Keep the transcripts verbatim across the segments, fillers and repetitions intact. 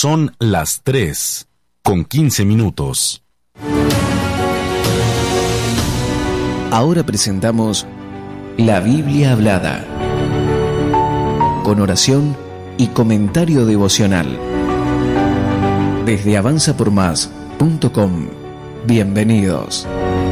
Son las tres, con quince minutos. Ahora presentamos la Biblia Hablada, con oración y comentario devocional. Desde avanza por más punto com. Bienvenidos.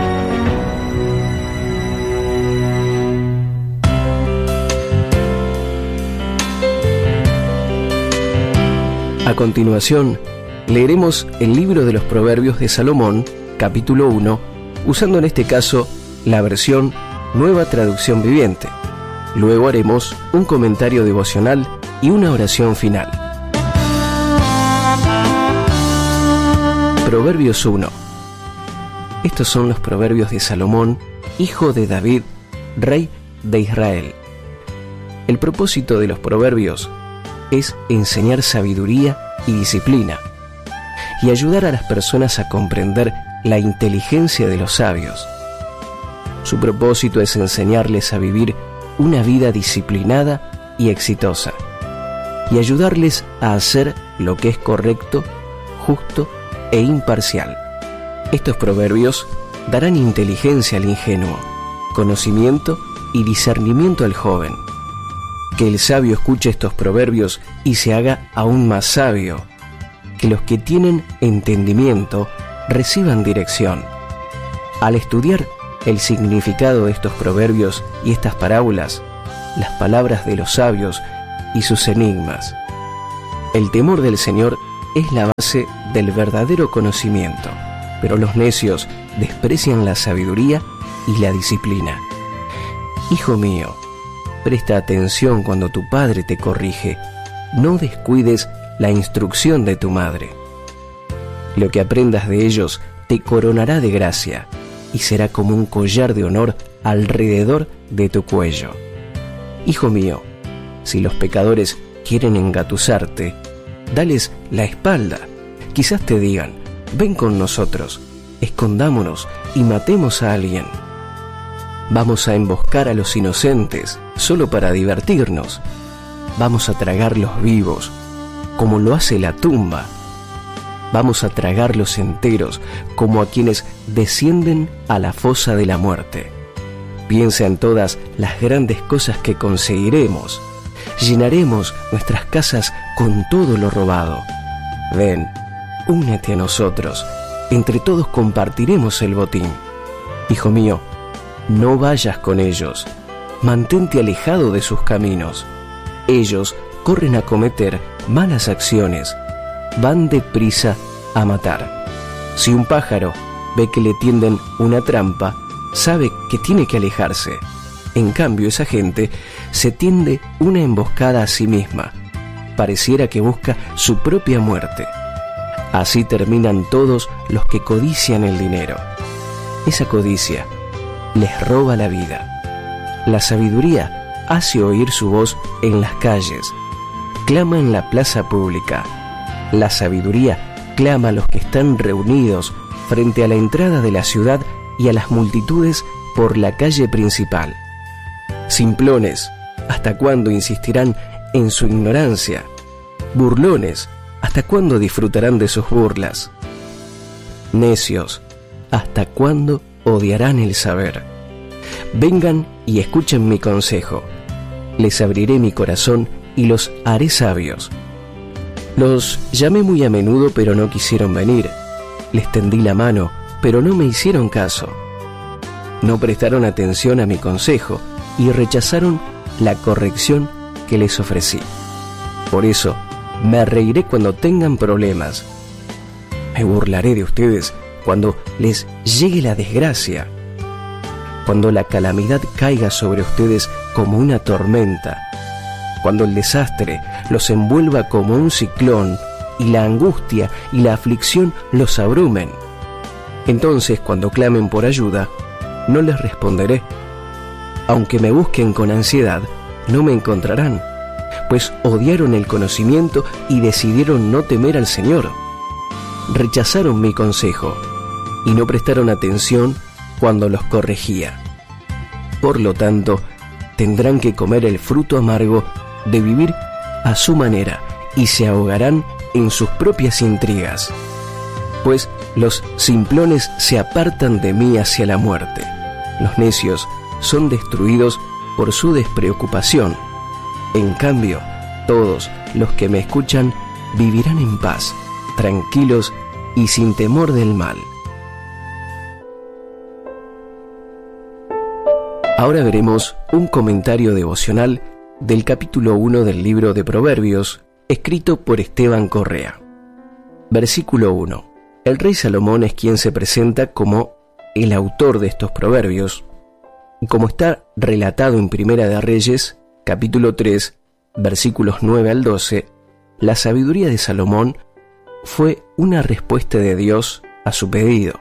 A continuación, leeremos el libro de los Proverbios de Salomón, capítulo uno, usando en este caso la versión Nueva Traducción Viviente. Luego haremos un comentario devocional y una oración final. Proverbios uno. Estos son los proverbios de Salomón, hijo de David, rey de Israel. El propósito de los proverbios es enseñar sabiduría y disciplina, y ayudar a las personas a comprender la inteligencia de los sabios. Su propósito es enseñarles a vivir una vida disciplinada y exitosa, y ayudarles a hacer lo que es correcto, justo e imparcial. Estos proverbios darán inteligencia al ingenuo, conocimiento y discernimiento al joven. Que el sabio escuche estos proverbios y se haga aún más sabio. Que los que tienen entendimiento reciban dirección. Al estudiar el significado de estos proverbios y estas parábolas, las palabras de los sabios y sus enigmas, el temor del Señor es la base del verdadero conocimiento, pero los necios desprecian la sabiduría y la disciplina. Hijo mío, presta atención cuando tu padre te corrige. No descuides la instrucción de tu madre. Lo que aprendas de ellos te coronará de gracia y será como un collar de honor alrededor de tu cuello. Hijo mío, si los pecadores quieren engatusarte, dales la espalda. Quizás te digan: ven con nosotros, escondámonos y matemos a alguien. Vamos a emboscar a los inocentes solo para divertirnos. Vamos a tragarlos vivos, como lo hace la tumba. Vamos a tragarlos enteros, como a quienes descienden a la fosa de la muerte. Piensa en todas las grandes cosas que conseguiremos. Llenaremos nuestras casas con todo lo robado. Ven, únete a nosotros. Entre todos compartiremos el botín. Hijo mío, no vayas con ellos. Mantente alejado de sus caminos. Ellos corren a cometer malas acciones. Van deprisa a matar. Si un pájaro ve que le tienden una trampa, sabe que tiene que alejarse. En cambio, esa gente se tiende una emboscada a sí misma. Pareciera que busca su propia muerte. Así terminan todos los que codician el dinero. Esa codicia les roba la vida. La sabiduría hace oír su voz en las calles, clama en la plaza pública. La sabiduría clama a los que están reunidos frente a la entrada de la ciudad y a las multitudes por la calle principal. Simplones, ¿hasta cuándo insistirán en su ignorancia? Burlones, ¿hasta cuándo disfrutarán de sus burlas? Necios, ¿hasta cuándo odiarán el saber? Vengan y escuchen mi consejo. Les abriré mi corazón y los haré sabios. Los llamé muy a menudo, pero no quisieron venir. Les tendí la mano, pero no me hicieron caso. No prestaron atención a mi consejo y rechazaron la corrección que les ofrecí. Por eso, me reiré cuando tengan problemas. Me burlaré de ustedes cuando les llegue la desgracia. Cuando la calamidad caiga sobre ustedes como una tormenta. Cuando el desastre los envuelva como un ciclón y la angustia y la aflicción los abrumen. Entonces, cuando clamen por ayuda, no les responderé. Aunque me busquen con ansiedad, no me encontrarán, pues odiaron el conocimiento y decidieron no temer al Señor. Rechazaron mi consejo y no prestaron atención cuando los corregía. Por lo tanto, tendrán que comer el fruto amargo de vivir a su manera y se ahogarán en sus propias intrigas. Pues los simplones se apartan de mí hacia la muerte. Los necios son destruidos por su despreocupación. En cambio, todos los que me escuchan vivirán en paz, tranquilos y sin temor del mal. Ahora veremos un comentario devocional del capítulo uno del libro de Proverbios, escrito por Esteban Correa. Versículo uno. El rey Salomón es quien se presenta como el autor de estos proverbios, como está relatado en Primera de Reyes, capítulo tres, versículos nueve al doce. La sabiduría de Salomón fue una respuesta de Dios a su pedido.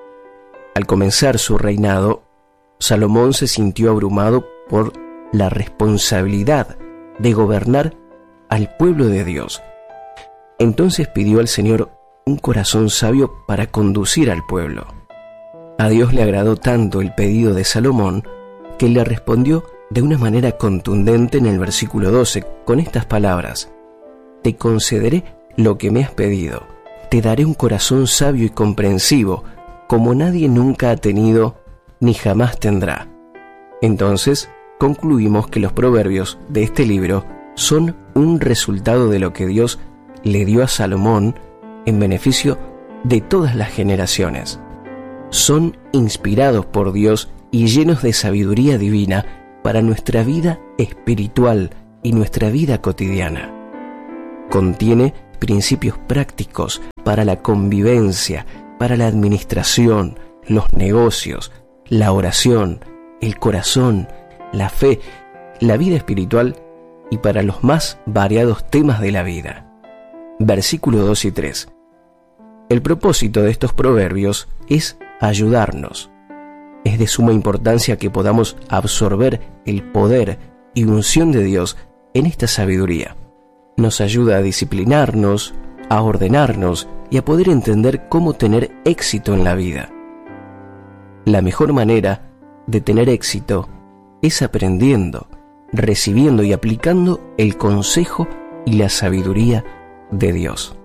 Al comenzar su reinado, Salomón se sintió abrumado por la responsabilidad de gobernar al pueblo de Dios. Entonces pidió al Señor un corazón sabio para conducir al pueblo. A Dios le agradó tanto el pedido de Salomón que le respondió de una manera contundente en el versículo doce con estas palabras: te concederé lo que me has pedido, te daré un corazón sabio y comprensivo, como nadie nunca ha tenido ni jamás tendrá. Entonces, concluimos que los proverbios de este libro son un resultado de lo que Dios le dio a Salomón en beneficio de todas las generaciones. Son inspirados por Dios y llenos de sabiduría divina para nuestra vida espiritual y nuestra vida cotidiana. Contiene principios prácticos para la convivencia, para la administración, los negocios, la oración, el corazón, la fe, la vida espiritual y para los más variados temas de la vida. Versículos dos y tres. El propósito de estos proverbios es ayudarnos. Es de suma importancia que podamos absorber el poder y unción de Dios en esta sabiduría. Nos ayuda a disciplinarnos, a ordenarnos y a poder entender cómo tener éxito en la vida. La mejor manera de tener éxito es aprendiendo, recibiendo y aplicando el consejo y la sabiduría de Dios.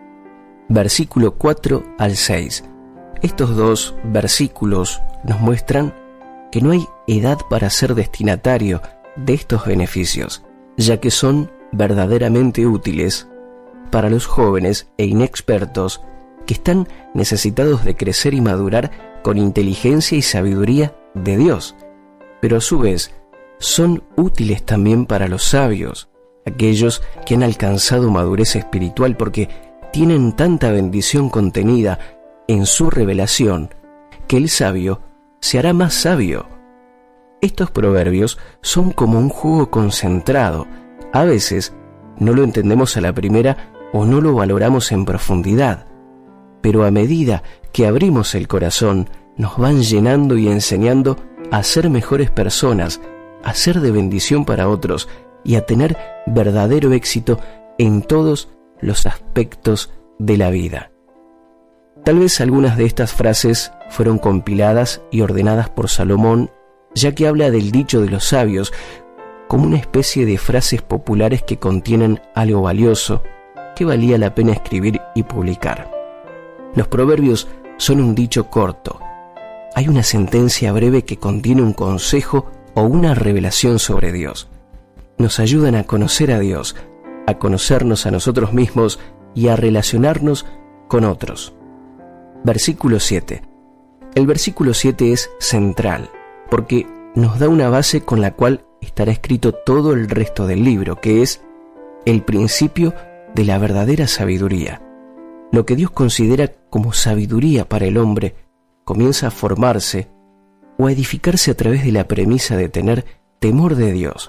Versículo cuatro al seis. Estos dos versículos nos muestran que no hay edad para ser destinatario de estos beneficios, ya que son verdaderamente útiles para los jóvenes e inexpertos que están necesitados de crecer y madurar con inteligencia y sabiduría de Dios, pero a su vez son útiles también para los sabios, aquellos que han alcanzado madurez espiritual porque tienen tanta bendición contenida en su revelación que el sabio se hará más sabio. Estos proverbios son como un jugo concentrado. A veces no lo entendemos a la primera o no lo valoramos en profundidad, pero a medida que abrimos el corazón, nos van llenando y enseñando a ser mejores personas, a ser de bendición para otros y a tener verdadero éxito en todos los aspectos de la vida. Tal vez algunas de estas frases fueron compiladas y ordenadas por Salomón, ya que habla del dicho de los sabios como una especie de frases populares que contienen algo valioso que valía la pena escribir y publicar. Los proverbios son un dicho corto. Hay una sentencia breve que contiene un consejo o una revelación sobre Dios. Nos ayudan a conocer a Dios, a conocernos a nosotros mismos y a relacionarnos con otros. Versículo siete. El versículo siete es central, porque nos da una base con la cual estará escrito todo el resto del libro, que es el principio de la verdadera sabiduría. Lo que Dios considera como sabiduría para el hombre comienza a formarse o a edificarse a través de la premisa de tener temor de Dios.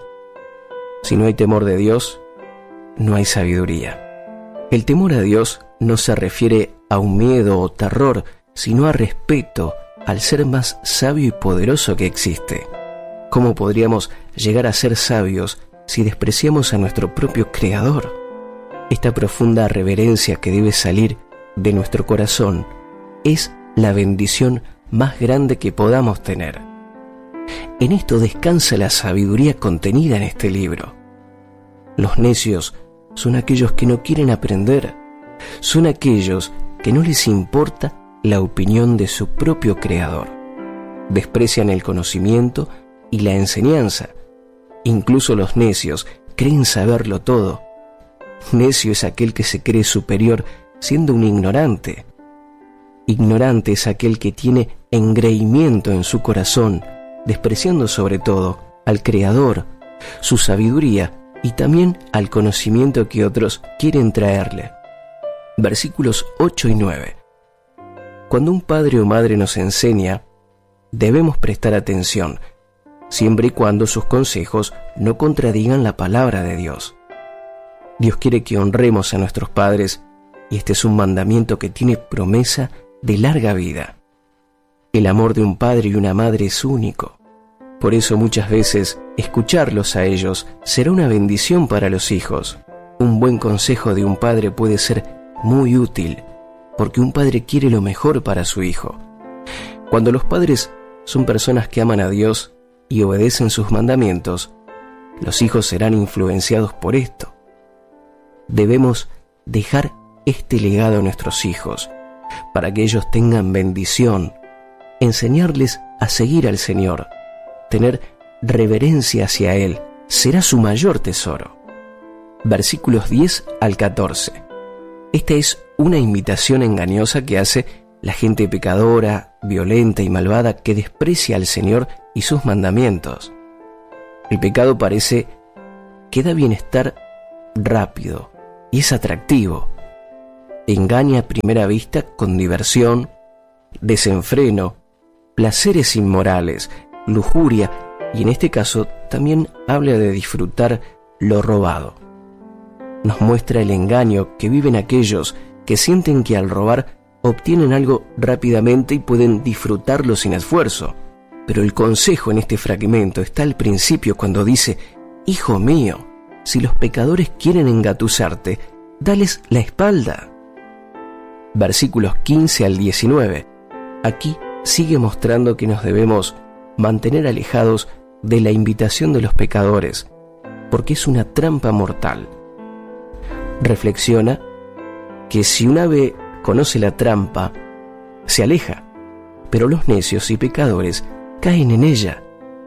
Si no hay temor de Dios, no hay sabiduría. El temor a Dios no se refiere a un miedo o terror, sino a respeto al ser más sabio y poderoso que existe. ¿Cómo podríamos llegar a ser sabios si despreciamos a nuestro propio Creador? Esta profunda reverencia que debe salir de nuestro corazón es la bendición más grande que podamos tener. En esto descansa la sabiduría contenida en este libro. Los necios son aquellos que no quieren aprender, son aquellos que no les importa la opinión de su propio Creador. Desprecian el conocimiento y la enseñanza. Incluso los necios creen saberlo todo. Necio es aquel que se cree superior siendo un ignorante. Ignorante es aquel que tiene engreimiento en su corazón, despreciando sobre todo al Creador, su sabiduría y también al conocimiento que otros quieren traerle. Versículos ocho y nueve. Cuando un padre o madre nos enseña, debemos prestar atención, siempre y cuando sus consejos no contradigan la palabra de Dios. Dios quiere que honremos a nuestros padres, y este es un mandamiento que tiene promesa de larga vida. El amor de un padre y una madre es único. Por eso muchas veces escucharlos a ellos será una bendición para los hijos. Un buen consejo de un padre puede ser muy útil, porque un padre quiere lo mejor para su hijo. Cuando los padres son personas que aman a Dios y obedecen sus mandamientos, los hijos serán influenciados por esto. Debemos dejar este legado a nuestros hijos, para que ellos tengan bendición, enseñarles a seguir al Señor, tener reverencia hacia Él, será su mayor tesoro. Versículos diez al catorce. Esta es una invitación engañosa que hace la gente pecadora, violenta y malvada que desprecia al Señor y sus mandamientos. El pecado parece que da bienestar rápido y es atractivo. Engaña a primera vista con diversión, desenfreno, placeres inmorales, lujuria, y en este caso también habla de disfrutar lo robado. Nos muestra el engaño que viven aquellos que sienten que al robar obtienen algo rápidamente y pueden disfrutarlo sin esfuerzo. Pero el consejo en este fragmento está al principio cuando dice: Hijo mío, si los pecadores quieren engatusarte, dales la espalda. Versículos quince al diecinueve. Aquí sigue mostrando que nos debemos mantener alejados de la invitación de los pecadores, porque es una trampa mortal. Reflexiona que si un ave conoce la trampa, se aleja, pero los necios y pecadores caen en ella.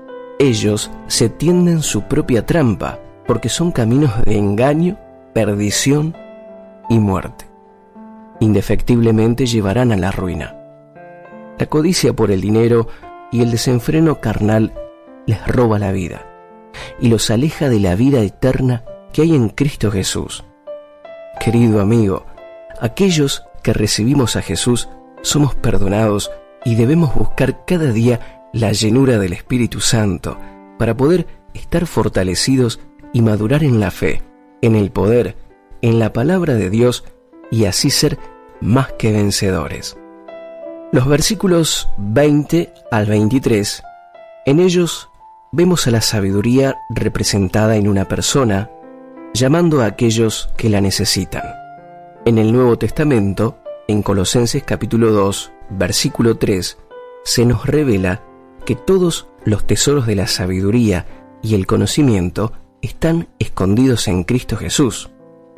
Ellos se tienden su propia trampa, porque son caminos de engaño, perdición y muerte. Indefectiblemente llevarán a la ruina. La codicia por el dinero y el desenfreno carnal les roba la vida y los aleja de la vida eterna que hay en Cristo Jesús. Querido amigo, aquellos que recibimos a Jesús somos perdonados y debemos buscar cada día la llenura del Espíritu Santo para poder estar fortalecidos y madurar en la fe, en el poder, en la palabra de Dios y así ser más que vencedores. Los versículos veinte al veintitrés, en ellos vemos a la sabiduría representada en una persona, llamando a aquellos que la necesitan. En el Nuevo Testamento, en Colosenses capítulo dos, versículo tres, se nos revela que todos los tesoros de la sabiduría y el conocimiento están escondidos en Cristo Jesús.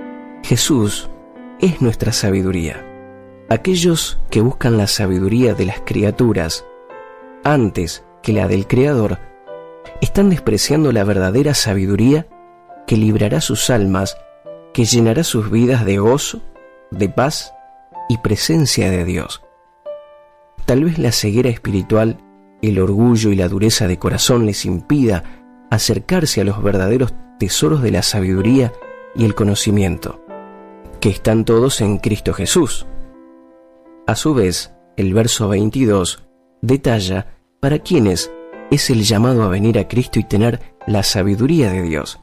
Jesús es nuestra sabiduría. Aquellos que buscan la sabiduría de las criaturas antes que la del Creador están despreciando la verdadera sabiduría que librará sus almas, que llenará sus vidas de gozo, de paz y presencia de Dios. Tal vez la ceguera espiritual, el orgullo y la dureza de corazón les impida acercarse a los verdaderos tesoros de la sabiduría y el conocimiento, que están todos en Cristo Jesús. A su vez, el verso veintidós detalla para quienes es el llamado a venir a Cristo y tener la sabiduría de Dios.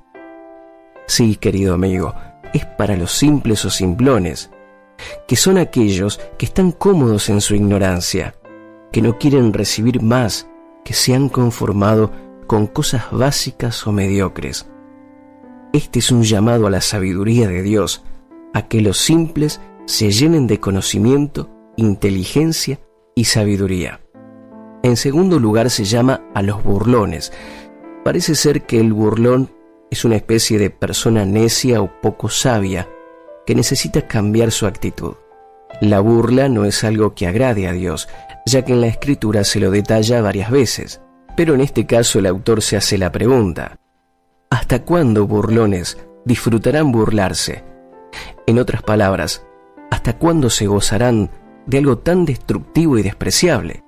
Sí, querido amigo, es para los simples o simplones, que son aquellos que están cómodos en su ignorancia, que no quieren recibir más, que se han conformado con cosas básicas o mediocres. Este es un llamado a la sabiduría de Dios, a que los simples se llenen de conocimiento, inteligencia y sabiduría. En segundo lugar, se llama a los burlones. Parece ser que el burlón es una especie de persona necia o poco sabia, que necesita cambiar su actitud. La burla no es algo que agrade a Dios, ya que en la Escritura se lo detalla varias veces, pero en este caso el autor se hace la pregunta: ¿hasta cuándo, burlones, disfrutarán burlarse? En otras palabras, ¿hasta cuándo se gozarán de algo tan destructivo y despreciable?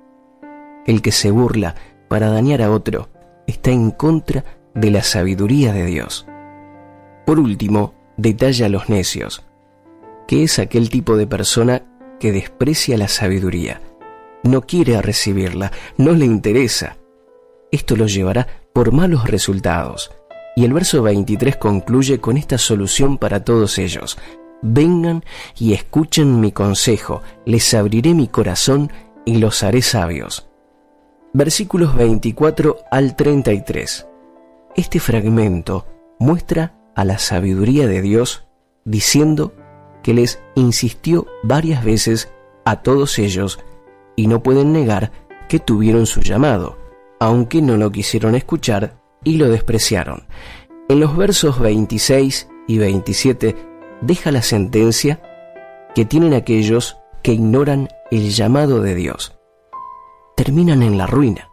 El que se burla para dañar a otro está en contra de la sabiduría de Dios. Por último, detalla a los necios, que es aquel tipo de persona que desprecia la sabiduría, no quiere recibirla, no le interesa. Esto lo llevará por malos resultados. Y el verso veintitrés concluye con esta solución para todos ellos: vengan y escuchen mi consejo, les abriré mi corazón y los haré sabios. Versículos veinticuatro al treinta y tres. Este fragmento muestra a la sabiduría de Dios diciendo que les insistió varias veces a todos ellos y no pueden negar que tuvieron su llamado, aunque no lo quisieron escuchar y lo despreciaron. En los versos veintiséis y veintisiete deja la sentencia que tienen aquellos que ignoran el llamado de Dios. Terminan en la ruina.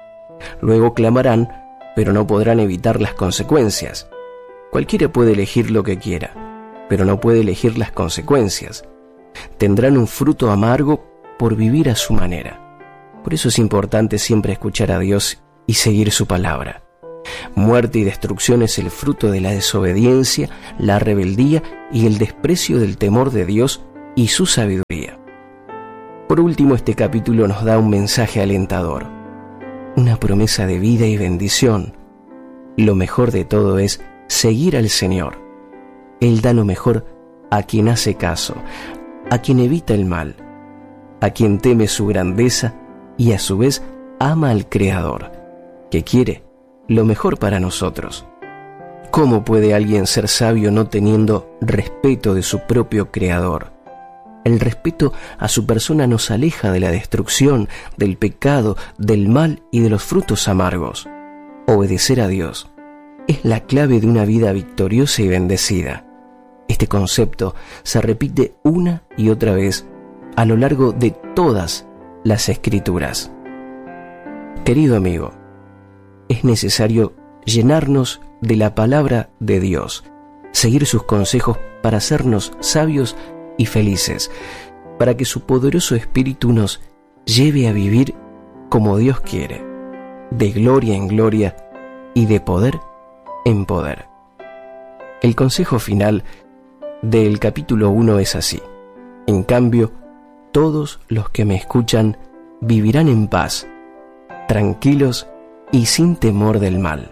Luego clamarán, pero no podrán evitar las consecuencias. Cualquiera puede elegir lo que quiera, pero no puede elegir las consecuencias. Tendrán un fruto amargo por vivir a su manera. Por eso es importante siempre escuchar a Dios y seguir su palabra. Muerte y destrucción es el fruto de la desobediencia, la rebeldía y el desprecio del temor de Dios y su sabiduría. Por último, este capítulo nos da un mensaje alentador, una promesa de vida y bendición. Lo mejor de todo es seguir al Señor. Él da lo mejor a quien hace caso, a quien evita el mal, a quien teme su grandeza y a su vez ama al Creador, que quiere lo mejor para nosotros. ¿Cómo puede alguien ser sabio no teniendo respeto de su propio Creador? El respeto a su persona nos aleja de la destrucción, del pecado, del mal y de los frutos amargos. Obedecer a Dios es la clave de una vida victoriosa y bendecida. Este concepto se repite una y otra vez a lo largo de todas las Escrituras. Querido amigo, es necesario llenarnos de la palabra de Dios, seguir sus consejos para hacernos sabios y felices, para que su poderoso Espíritu nos lleve a vivir como Dios quiere, de gloria en gloria y de poder en poder. El consejo final del capítulo uno es así: en cambio, todos los que me escuchan vivirán en paz, tranquilos y sin temor del mal.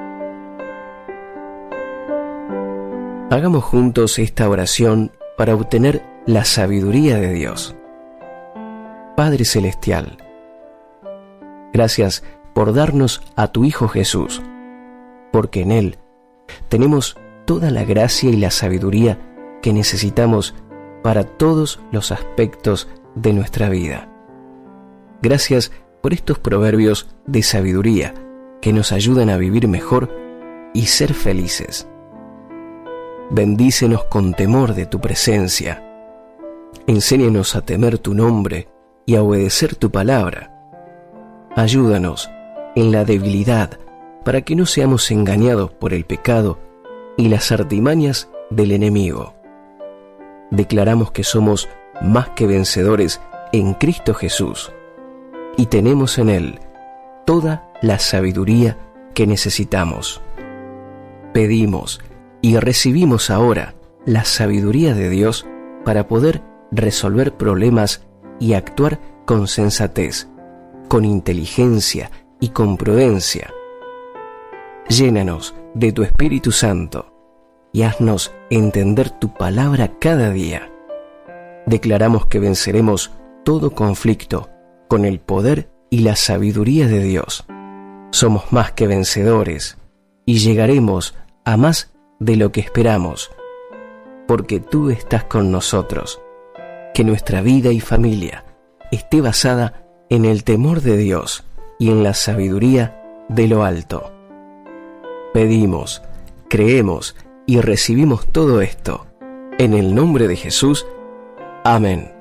Hagamos juntos esta oración para obtener la sabiduría de Dios. Padre Celestial, gracias por darnos a tu Hijo Jesús, porque en Él tenemos toda la gracia y la sabiduría que necesitamos para todos los aspectos de nuestra vida. Gracias por estos proverbios de sabiduría que nos ayudan a vivir mejor y ser felices. Bendícenos con temor de tu presencia. Enséñanos a temer tu nombre y a obedecer tu palabra. Ayúdanos en la debilidad para que no seamos engañados por el pecado y las artimañas del enemigo. Declaramos que somos más que vencedores en Cristo Jesús y tenemos en Él toda la sabiduría que necesitamos. Pedimos y recibimos ahora la sabiduría de Dios para poder resolver problemas y actuar con sensatez, con inteligencia y con prudencia. Llénanos de tu Espíritu Santo y haznos entender tu palabra cada día. Declaramos que venceremos todo conflicto con el poder y la sabiduría de Dios. Somos más que vencedores y llegaremos a más de lo que esperamos, porque tú estás con nosotros. Que nuestra vida y familia esté basada en el temor de Dios y en la sabiduría de lo alto. Pedimos, creemos y recibimos todo esto En el nombre de Jesús. Amén.